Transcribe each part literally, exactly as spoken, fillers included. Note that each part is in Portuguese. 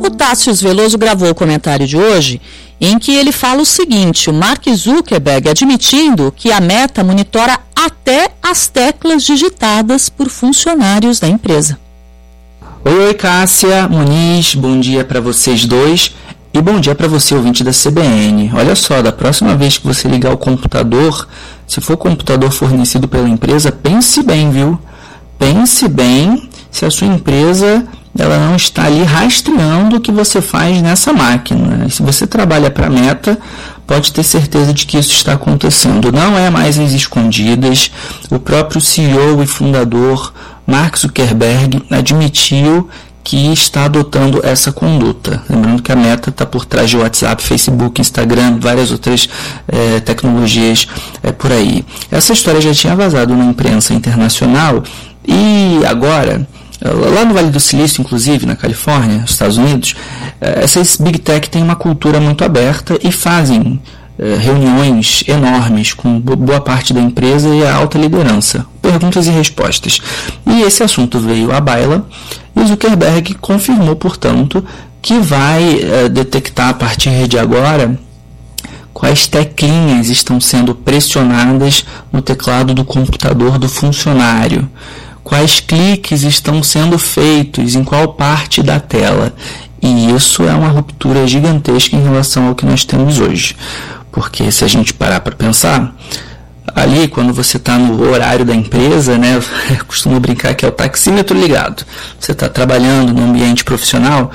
O Tássio Veloso gravou o comentário de hoje em que ele fala o seguinte: o Mark Zuckerberg admitindo que a Meta monitora até as teclas digitadas por funcionários da empresa. Oi, oi, Cássia, Muniz, bom dia para vocês dois e bom dia para você, ouvinte da C B N. Olha só, da próxima vez que você ligar o computador, se for computador fornecido pela empresa, pense bem, viu? Pense bem se a sua empresa ela não está ali rastreando o que você faz nessa máquina. E se você trabalha para a Meta, pode ter certeza de que isso está acontecendo. Não é mais às escondidas. O próprio C E O e fundador Mark Zuckerberg admitiu que está adotando essa conduta. Lembrando que a Meta está por trás de WhatsApp, Facebook, Instagram, várias outras é, tecnologias é, por aí. Essa história já tinha vazado na imprensa internacional e agora, lá no Vale do Silício, inclusive, na Califórnia, nos Estados Unidos, essas Big Tech têm uma cultura muito aberta e fazem eh, reuniões enormes com boa parte da empresa e a alta liderança. Perguntas e respostas. E esse assunto veio à baila e Zuckerberg confirmou, portanto, que vai eh, detectar a partir de agora quais teclinhas estão sendo pressionadas no teclado do computador do funcionário. Quais cliques estão sendo feitos, em qual parte da tela. E isso é uma ruptura gigantesca em relação ao que nós temos hoje. Porque se a gente parar para pensar, ali quando você está no horário da empresa, né, eu costumo brincar que é o taxímetro ligado, você está trabalhando no ambiente profissional,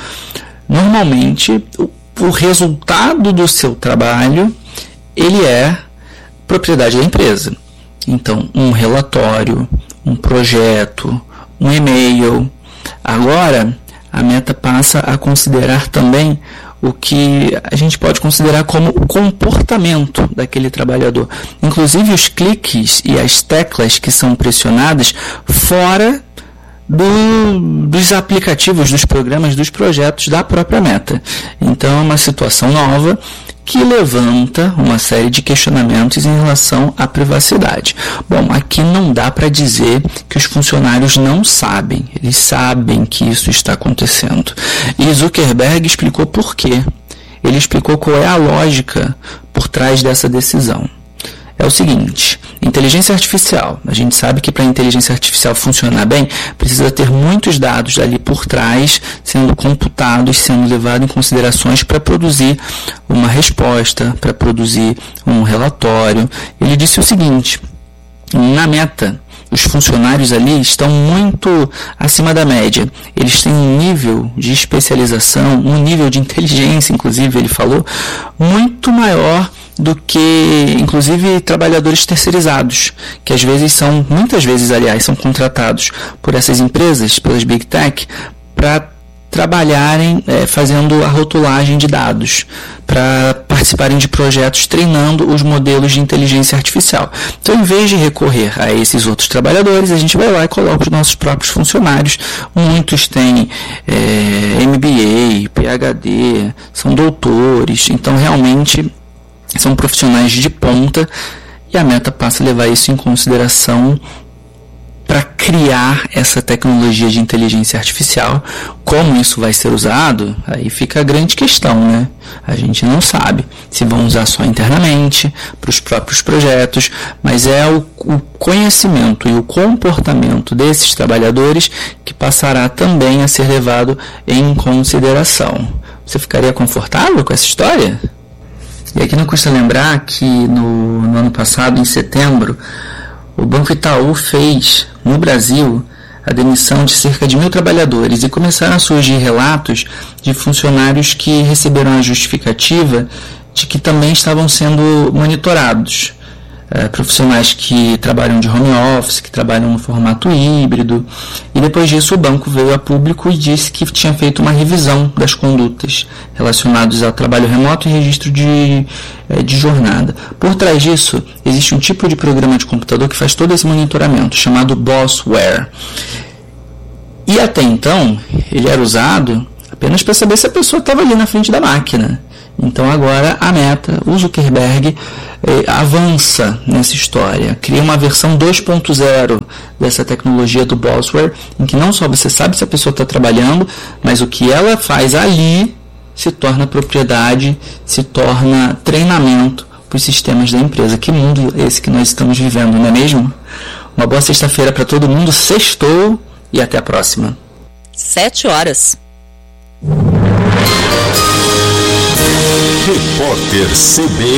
normalmente o, o resultado do seu trabalho, ele é propriedade da empresa. Então, um relatório, um projeto, um e-mail. Agora, a Meta passa a considerar também o que a gente pode considerar como o comportamento daquele trabalhador. Inclusive os cliques e as teclas que são pressionadas fora do, dos aplicativos, dos programas, dos projetos da própria Meta. Então, é uma situação nova que levanta uma série de questionamentos em relação à privacidade. Bom, aqui não dá para dizer que os funcionários não sabem, eles sabem que isso está acontecendo. E Zuckerberg explicou por quê. Ele explicou qual é a lógica por trás dessa decisão. É o seguinte: inteligência artificial. A gente sabe que para a inteligência artificial funcionar bem, precisa ter muitos dados ali por trás, sendo computados, sendo levados em considerações para produzir uma resposta, para produzir um relatório. Ele disse o seguinte: na Meta, os funcionários ali estão muito acima da média. Eles têm um nível de especialização, um nível de inteligência, inclusive, ele falou, muito maior do que, inclusive, trabalhadores terceirizados, que às vezes são, muitas vezes, aliás, são contratados por essas empresas, pelas Big Tech, para trabalharem é, fazendo a rotulagem de dados, para participarem de projetos treinando os modelos de inteligência artificial. Então, em vez de recorrer a esses outros trabalhadores, a gente vai lá e coloca os nossos próprios funcionários. Muitos têm é, M B A, P H D, são doutores, então realmente são profissionais de ponta e a Meta passa a levar isso em consideração para criar essa tecnologia de inteligência artificial. Como isso vai ser usado, aí fica a grande questão, né? A gente não sabe se vão usar só internamente, para os próprios projetos, mas é o, o conhecimento e o comportamento desses trabalhadores que passará também a ser levado em consideração. Você ficaria confortável com essa história? E aqui não custa lembrar que no, no ano passado, em setembro, o Banco Itaú fez, no Brasil, a demissão de cerca de mil trabalhadores e começaram a surgir relatos de funcionários que receberam a justificativa de que também estavam sendo monitorados. É, profissionais que trabalham de home office, que trabalham no formato híbrido, e depois disso o banco veio a público e disse que tinha feito uma revisão das condutas relacionadas ao trabalho remoto e registro de, de jornada. Por trás disso, existe um tipo de programa de computador que faz todo esse monitoramento, chamado Bossware. E até então, ele era usado apenas para saber se a pessoa estava ali na frente da máquina. Então agora a Meta, o Zuckerberg, eh, avança nessa história, cria uma versão dois ponto zero dessa tecnologia do Bossware, em que não só você sabe se a pessoa está trabalhando, mas o que ela faz ali se torna propriedade, se torna treinamento para os sistemas da empresa. Que mundo esse que nós estamos vivendo, não é mesmo? Uma boa sexta-feira para todo mundo, sextou e até a próxima. Sete horas. Repórter C B